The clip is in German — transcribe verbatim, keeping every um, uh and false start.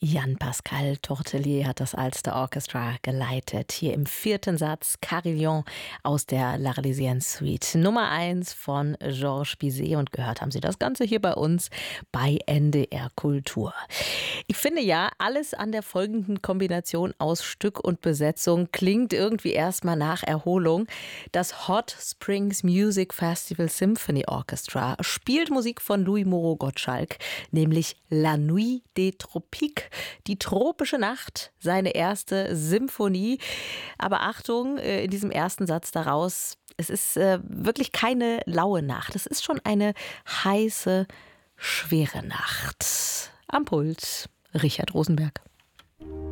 Jan-Pascal Tortelier hat das Alster Orchestra geleitet. Hier im vierten Satz Carillon aus der L'Arlésienne Suite. Nummer eins von Georges Bizet. Und gehört haben Sie das Ganze hier bei uns bei N D R Kultur. Ich finde ja, alles an der folgenden Kombination aus Stück und Besetzung klingt irgendwie erstmal nach Erholung. Das Hot Springs Music Festival Symphony Orchestra spielt Musik von Louis Moreau Gottschalk, nämlich La Nuit des Tropiques. Die tropische Nacht, seine erste Symphonie. Aber Achtung, in diesem ersten Satz daraus, es ist wirklich keine laue Nacht. Es ist schon eine heiße, schwere Nacht. Am Pult Richard Rosenberg.